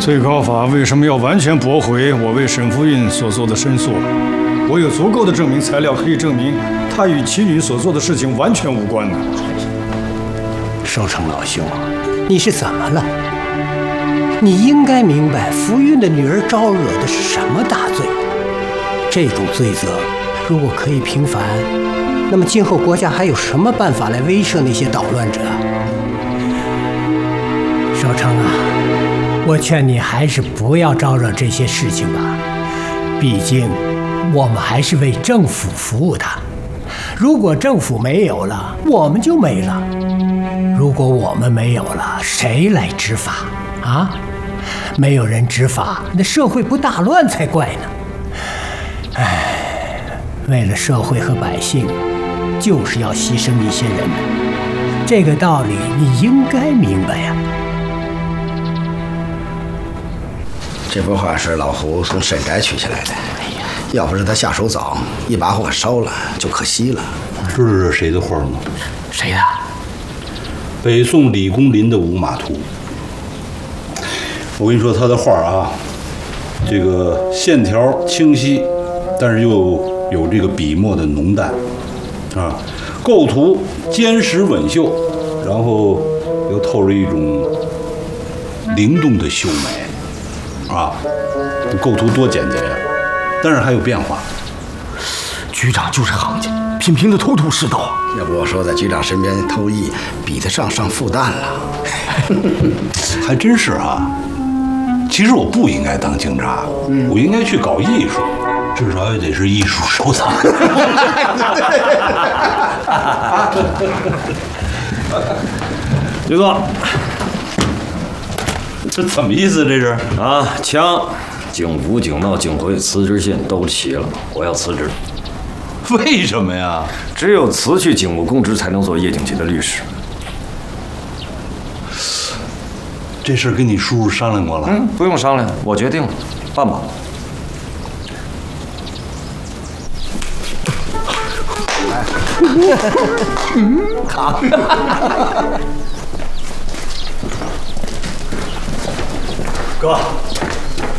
最高法为什么要完全驳回我为沈夫运所做的申诉？我有足够的证明材料可以证明他与其女所做的事情完全无关的。 寿成老兄，你是怎么了？你应该明白，福运的女儿招惹的是什么大罪？这种罪责，如果可以平反，那么今后国家还有什么办法来威慑那些捣乱者？寿成啊，我劝你还是不要招惹这些事情吧。毕竟，我们还是为政府服务的。如果政府没有了，我们就没了。如果我们没有了，谁来执法啊？没有人执法，那社会不大乱才怪呢。唉，为了社会和百姓，就是要牺牲一些人的。这个道理你应该明白呀。 这幅画是老胡从沈宅取下来的。要不是他下手早，一把火烧了就可惜了。 知道这是谁的画吗？ 谁的？ 北宋李公麟的《五马图》。我跟你说，他的画啊，这个线条清晰，但是又有这个笔墨的浓淡，啊，构图坚实稳秀，然后又透着一种灵动的秀美，啊，构图多简洁呀！但是还有变化。 局长就是行家，品评的头头是道。 要不我说在局长身边偷艺，比得上复旦了。 还真是啊。其实我不应该当警察，我应该去搞艺术，至少也得是艺术收藏。 局座， 这怎么意思？这是啊，枪、警服、警帽、警徽、辞职信都齐了，我要辞职。 为什么呀？ 只有辞去警务公职，才能做叶景琦的律师。 这事跟你叔叔商量过了？ 不用商量，我决定了，办吧。 好。 哥，